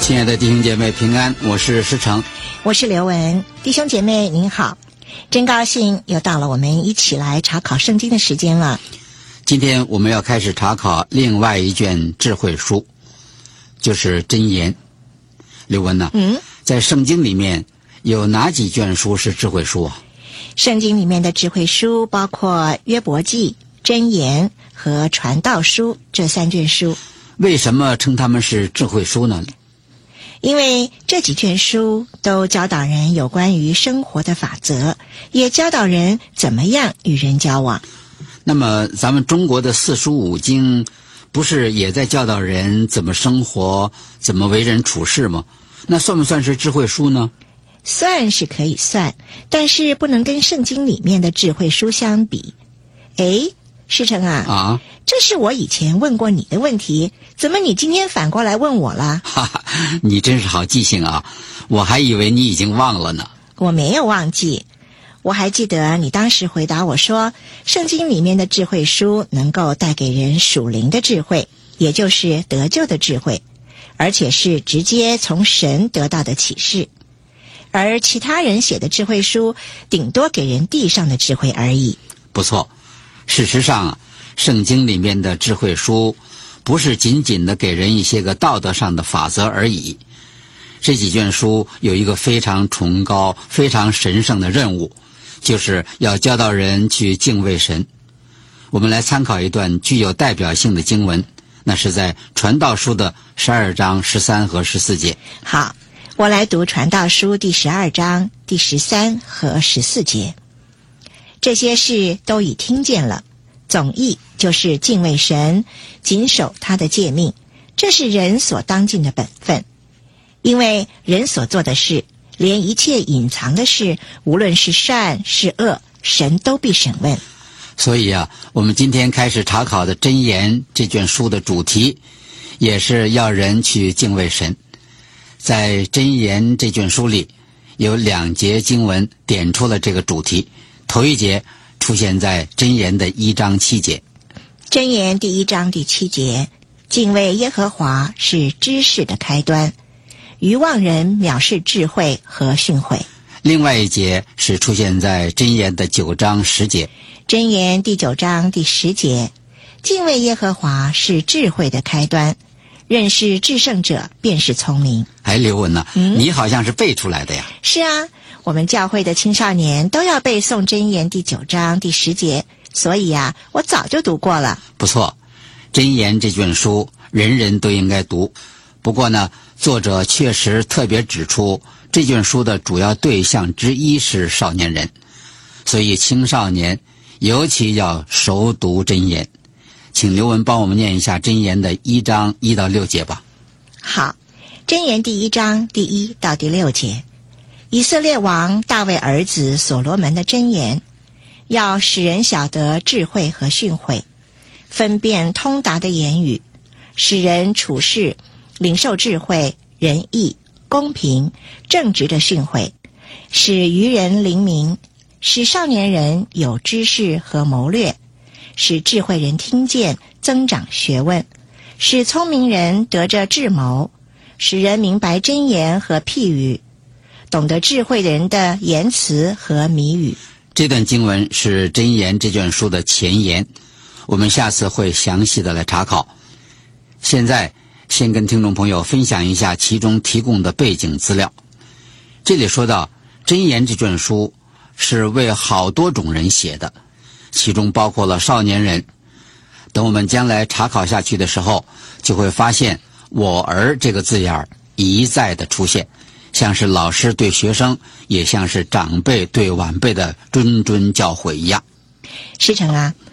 亲爱的弟兄姐妹平安，我是施成， 我是刘文。弟兄姐妹您好，真高兴又到了我们一起来查考圣经的时间了。 今天我们要开始查考另外一卷智慧书，就是箴言。刘文呢？在圣经里面有哪几卷书是智慧书啊？ 圣经里面的智慧书包括约伯记、箴言和传道书这3卷书。 为什么称它们是智慧书呢？ 因为这几卷书都教导人有关于生活的法则，也教导人怎么样与人交往。 那么咱们中国的4书5经不是也在教导人怎么生活，怎么为人处事吗？那算不算是智慧书呢？ 算是可以算，但是不能跟圣经里面的智慧书相比。施成啊，这是我以前问过你的问题，怎么你今天反过来问我了？ 哈哈，你真是好记性啊，我还以为你已经忘了呢。 我没有忘记，我还记得你当时回答我说，圣经里面的智慧书能够带给人属灵的智慧，也就是得救的智慧，而且是直接从神得到的启示。而其他人写的智慧书顶多给人地上的智慧而已。 不错，事实上圣经里面的智慧书不是仅仅的给人一些个道德上的法则而已，这几卷书有一个非常崇高非常神圣的任务，就是要教导人去敬畏神。我们来参考一段具有代表性的经文，那是在传道书的12章13和14节。 好，我来读传道书第12章第13和14节。这些事都已听见了，总意就是敬畏神，谨守他的诫命，这是人所当尽的本分。因为人所做的事，连一切隐藏的事，无论是善是恶，神都必审问。 所以我们今天开始查考的箴言这卷书的主题，也是要人去敬畏神。在箴言这卷书里，有2节经文点出了这个主题。头一节出现在箴言的1章7节。 箴言第1章第7节，敬畏耶和华是知识的开端，愚妄人藐视智慧和训诲。 另外一节是出现在箴言的9章10节。 箴言第9章第10节，敬畏耶和华是智慧的开端，认识至圣者便是聪明。 刘文呢？你好像是背出来的呀。 是啊，我们教会的青少年都要背诵箴言第9章第10节，所以我早就读过了。 不错，箴言这卷书人人都应该读。不过呢，作者确实特别指出，这卷书的主要对象之一是少年人，所以青少年尤其要熟读箴言。请刘文帮我们念一下箴言的1章1到6节吧。 好，箴言第1章第1到第6节。以色列王大卫儿子所罗门的箴言，要使人晓得智慧和训诲，分辨通达的言语，使人处事领受智慧、仁义、公平、正直的训诲，使愚人灵明，使少年人有知识和谋略，使智慧人听见增长学问，使聪明人得着智谋，使人明白箴言和譬语，懂得智慧的人的言辞和谜语。 这段经文是箴言这卷书的前言，我们下次会详细的来查考。现在先跟听众朋友分享一下其中提供的背景资料。这里说到箴言这卷书是为好多种人写的，其中包括了少年人。等我们将来查考下去的时候，就会发现我儿这个字眼一再的出现，像是老师对学生，也像是长辈对晚辈的谆谆教诲一样。 师承